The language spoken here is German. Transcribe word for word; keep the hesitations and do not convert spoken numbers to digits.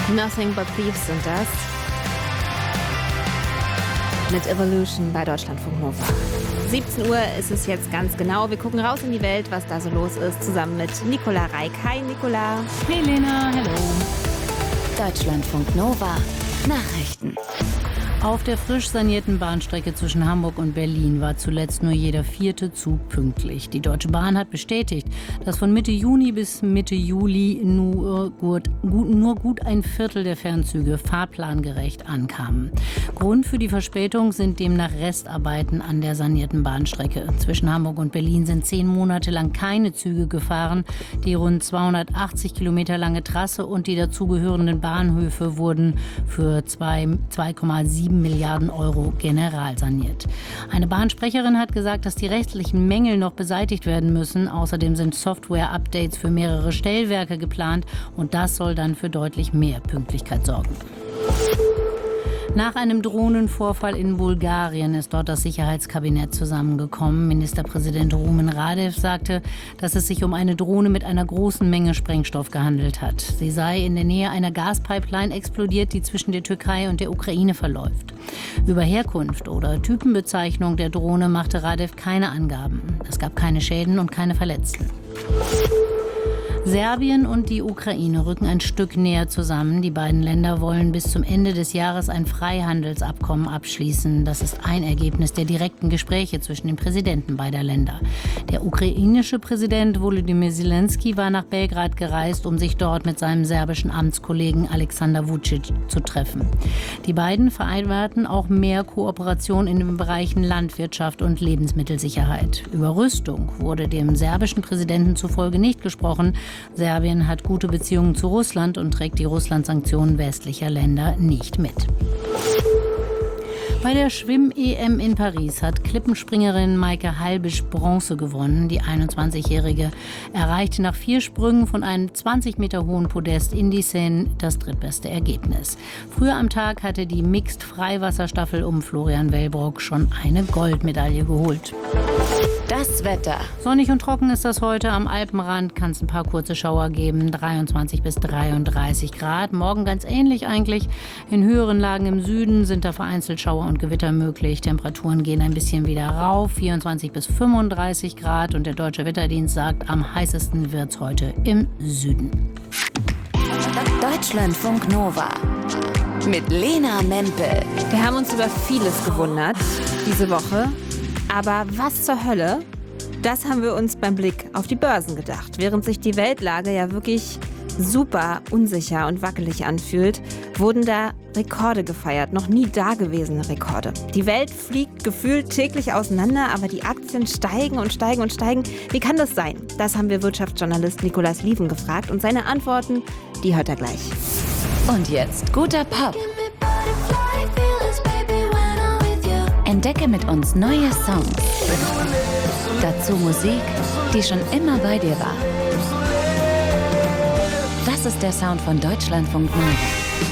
Nothing But Thieves sind das. Mit Evolution bei Deutschlandfunk Nova. siebzehn Uhr ist es jetzt ganz genau. Wir gucken raus in die Welt, was da so los ist, zusammen mit Nicola Reik. Hi Nicola. Hey Lena, hallo. Deutschlandfunk Nova. Nachrichten. Auf der frisch sanierten Bahnstrecke zwischen Hamburg und Berlin war zuletzt nur jeder vierte Zug pünktlich. Die Deutsche Bahn hat bestätigt, dass von Mitte Juni bis Mitte Juli nur gut, gut, nur gut ein Viertel der Fernzüge fahrplangerecht ankamen. Grund für die Verspätung sind demnach Restarbeiten an der sanierten Bahnstrecke. Zwischen Hamburg und Berlin sind zehn Monate lang keine Züge gefahren. Die rund zweihundertachtzig Kilometer lange Trasse und die dazugehörenden Bahnhöfe wurden für zwei Komma sieben Milliarden Euro generalsaniert. Eine Bahnsprecherin hat gesagt, dass die rechtlichen Mängel noch beseitigt werden müssen. Außerdem sind Software-Updates für mehrere Stellwerke geplant und das soll dann für deutlich mehr Pünktlichkeit sorgen. Nach einem Drohnenvorfall in Bulgarien ist dort das Sicherheitskabinett zusammengekommen. Ministerpräsident Rumen Radev sagte, dass es sich um eine Drohne mit einer großen Menge Sprengstoff gehandelt hat. Sie sei in der Nähe einer Gaspipeline explodiert, die zwischen der Türkei und der Ukraine verläuft. Über Herkunft oder Typenbezeichnung der Drohne machte Radev keine Angaben. Es gab keine Schäden und keine Verletzten. Serbien und die Ukraine rücken ein Stück näher zusammen. Die beiden Länder wollen bis zum Ende des Jahres ein Freihandelsabkommen abschließen. Das ist ein Ergebnis der direkten Gespräche zwischen den Präsidenten beider Länder. Der ukrainische Präsident Volodymyr Zelensky war nach Belgrad gereist, um sich dort mit seinem serbischen Amtskollegen Alexander Vučić zu treffen. Die beiden vereinbarten auch mehr Kooperation in den Bereichen Landwirtschaft und Lebensmittelsicherheit. Über Rüstung wurde dem serbischen Präsidenten zufolge nicht gesprochen. Serbien hat gute Beziehungen zu Russland und trägt die Russland-Sanktionen westlicher Länder nicht mit. Bei der Schwimm-E M in Paris hat Klippenspringerin Maike Halbisch Bronze gewonnen. Die einundzwanzigjährige erreichte nach vier Sprüngen von einem zwanzig Meter hohen Podest in die Seine das drittbeste Ergebnis. Früher am Tag hatte die Mixed-Freiwasserstaffel um Florian Wellbrock schon eine Goldmedaille geholt. Das Wetter. Sonnig und trocken ist das heute. Am Alpenrand kann es ein paar kurze Schauer geben. dreiundzwanzig bis dreiunddreißig Grad. Morgen ganz ähnlich eigentlich. In höheren Lagen im Süden sind da vereinzelt Schauer und Gewitter möglich. Temperaturen gehen ein bisschen wieder rauf. vierundzwanzig bis fünfunddreißig Grad. Und der Deutsche Wetterdienst sagt, am heißesten wird es heute im Süden. Deutschlandfunk Nova. Mit Lena Mempel. Wir haben uns über vieles gewundert diese Woche. Aber was zur Hölle? Das haben wir uns beim Blick auf die Börsen gedacht. Während sich die Weltlage ja wirklich super unsicher und wackelig anfühlt, wurden da Rekorde gefeiert, noch nie dagewesene Rekorde. Die Welt fliegt gefühlt täglich auseinander, aber die Aktien steigen und steigen und steigen. Wie kann das sein? Das haben wir Wirtschaftsjournalist Nikolaus Lieven gefragt und seine Antworten, die hört er gleich. Und jetzt guter Pop. Entdecke mit uns neue Songs. Dazu Musik, die schon immer bei dir war. Das ist der Sound von Deutschlandfunk Nova.